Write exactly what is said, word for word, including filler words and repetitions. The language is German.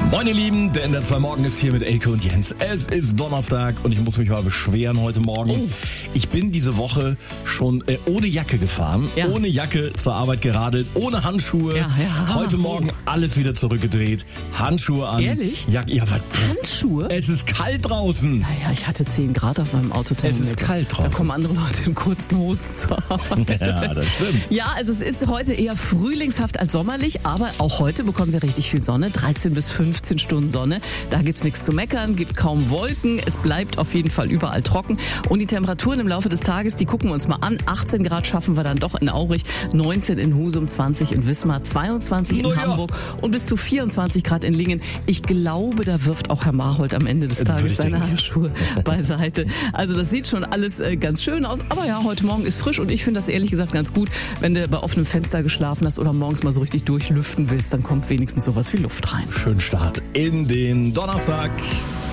Moin ihr Lieben, der N D R zwei Morgen ist hier mit Elke und Jens. Es ist Donnerstag und ich muss mich mal beschweren heute Morgen. Oh. Ich bin diese Woche schon äh, ohne Jacke gefahren, ja. ohne Jacke zur Arbeit geradelt, ohne Handschuhe. Ja, ja. Heute Morgen alles wieder zurückgedreht, Handschuhe an. Ehrlich? Ja, ja, was? Handschuhe? Es ist kalt draußen. Naja, ich hatte zehn Grad auf meinem Autothermometer. Es ist kalt draußen. Da kommen andere Leute in kurzen Hosen zur Arbeit. Ja, das stimmt. Ja, also es ist heute eher frühlingshaft als sommerlich, aber auch heute bekommen wir richtig viel Sonne, dreizehn bis fünfzehn Stunden Sonne. Da gibt's nichts zu meckern, gibt kaum Wolken. Es bleibt auf jeden Fall überall trocken. Und die Temperaturen im Laufe des Tages, die gucken wir uns mal an. achtzehn Grad schaffen wir dann doch in Aurich, neunzehn in Husum, zwanzig in Wismar, zweiundzwanzig in naja. Hamburg und bis zu vierundzwanzig Grad in Lingen. Ich glaube, da wirft auch Herr Marhold am Ende des Tages seine Handschuhe beiseite. Also das sieht schon alles äh, ganz schön aus. Aber ja, heute Morgen ist frisch und ich finde das ehrlich gesagt ganz gut. Wenn du bei offenem Fenster geschlafen hast oder morgens mal so richtig durchlüften willst, dann kommt wenigstens sowas wie Luft rein. Schönen Start in den Donnerstag.